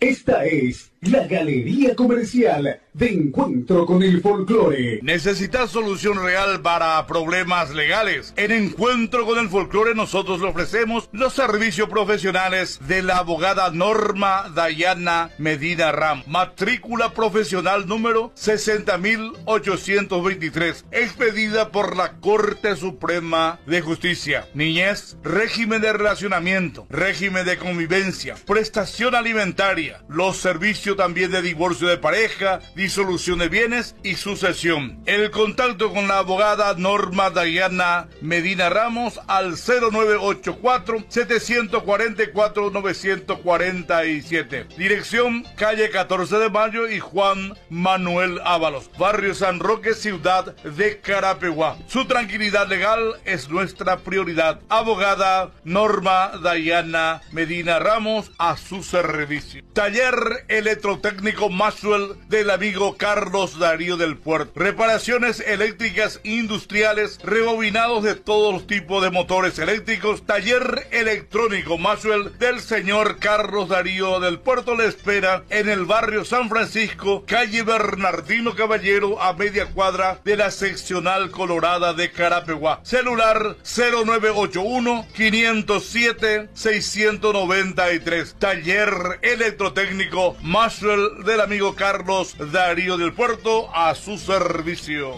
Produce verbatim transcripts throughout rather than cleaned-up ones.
Esta es la Galería Comercial de Encuentro con el Folclore. ¿Necesitas solución real para problemas legales? En Encuentro con el Folclore nosotros le ofrecemos los servicios profesionales de la abogada Norma Dayana Medina Ram. Matrícula profesional número sesenta mil ochocientos veintitrés, expedida por la Corte Suprema de Justicia. Niñez, régimen de relacionamiento, régimen de convivencia, prestación alimentaria, los servicios también de divorcio de pareja, disolución de bienes y sucesión. El contacto con la abogada Norma Dayana Medina Ramos al cero nueve ocho cuatro, siete cuatro cuatro, nueve cuatro siete. Dirección calle catorce de mayo y Juan Manuel Ábalos, barrio San Roque, ciudad de Carapeguá. Su tranquilidad legal es nuestra prioridad. Abogada Norma Dayana Medina Ramos, a su servicio. Taller electrotécnico Maxwell del amigo Carlos Darío del Puerto. Reparaciones eléctricas industriales, rebobinados de todos los tipos de motores eléctricos. Taller electrónico Maxwell del señor Carlos Darío del Puerto le espera en el barrio San Francisco, calle Bernardino Caballero, a media cuadra de la seccional colorada de Carapeguá. Celular cero nueve ocho uno, cinco cero siete, seis nueve tres. Taller electrotécnico Maxwell del amigo Carlos Darío del Puerto, a su servicio.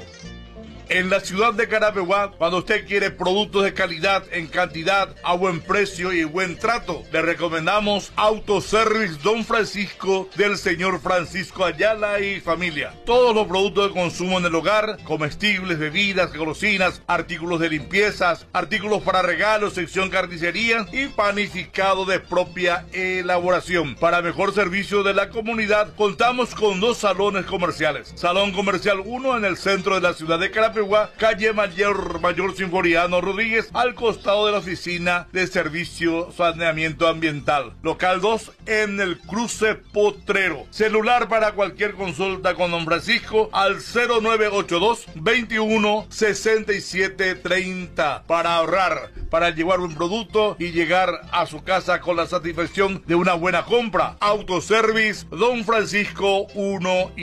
En la ciudad de Carapeguá, cuando usted quiere productos de calidad, en cantidad, a buen precio y buen trato, le recomendamos Autoservice Don Francisco del señor Francisco Ayala y familia. Todos los productos de consumo en el hogar, comestibles, bebidas, golosinas, artículos de limpiezas, artículos para regalos, sección carnicería y panificado de propia elaboración. Para mejor servicio de la comunidad, contamos con dos salones comerciales. Salón Comercial uno en el centro de la ciudad de Carapeguá, calle Mayor, Mayor Sinforiano Rodríguez, al costado de la oficina de servicio saneamiento ambiental. Local dos en el cruce Potrero. Celular para cualquier consulta con don Francisco al cero nueve ocho dos, veintiuno, sesenta y siete, treinta. Para ahorrar, para llevar un producto y llegar a su casa con la satisfacción de una buena compra. Autoservice Don Francisco uno